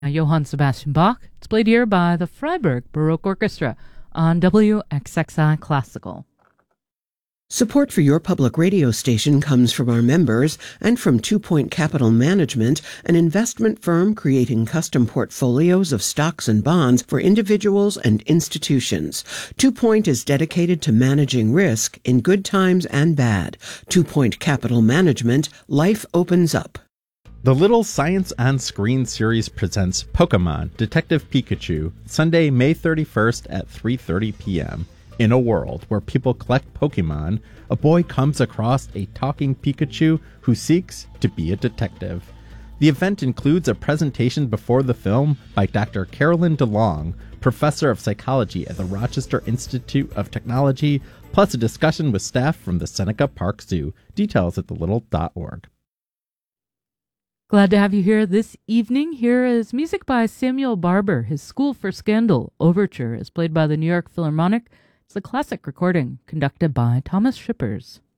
Johann Sebastian Bach. It's played here by the Freiburg Baroque Orchestra on WXXI Classical. Support for your public radio station comes from our members and from 2 Point Capital Management, an investment firm creating custom portfolios of stocks and bonds for individuals and institutions. 2 Point is dedicated to managing risk in good times and bad. 2 Point Capital Management, life opens up. The Little Science on Screen series presents Pokemon Detective Pikachu, Sunday, May 31st at 3:30 p.m. In a world where people collect Pokemon, a boy comes across a talking Pikachu who seeks to be a detective. The event includes a presentation before the film by Dr. Carolyn DeLong, professor of psychology at the Rochester Institute of Technology, plus a discussion with staff from the Seneca Park Zoo. Details at thelittle.org. Glad to have you here this evening. Here is music by Samuel Barber. His School for Scandal Overture is played by the New York Philharmonic. It's a classic recording conducted by Thomas Shippers.